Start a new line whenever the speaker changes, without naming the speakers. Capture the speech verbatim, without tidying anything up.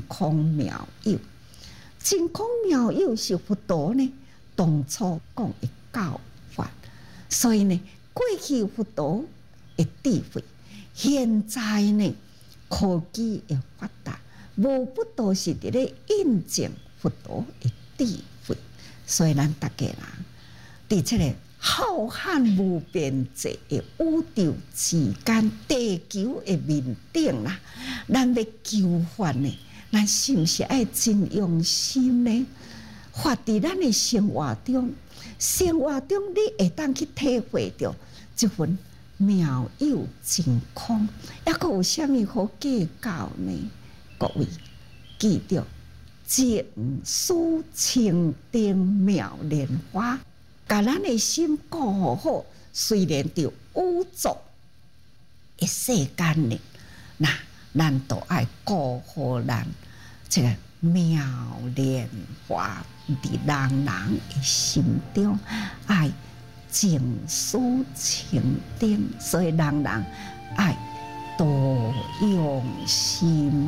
空妙有，真空妙有是佛陀呢当初讲的教法，所以呢，过去佛陀的智慧，现在呢科技的发达，无不都是伫咧印证佛陀的智慧，所以咱大家人伫这个浩瀚无边际的宇宙之间、地球的面顶啦，咱要求法呢，咱是毋是爱真用心呢？发伫咱的生活中，生活中你会当去体会到这份妙有真空，抑阁有啥物好计较呢？各位记着，净思清净妙莲花。把咱的心顾好好，虽然伫污浊的世间呢，那咱都爱顾好咱这个妙莲花伫人人的心中，爱净思清净，所以人人爱多用心。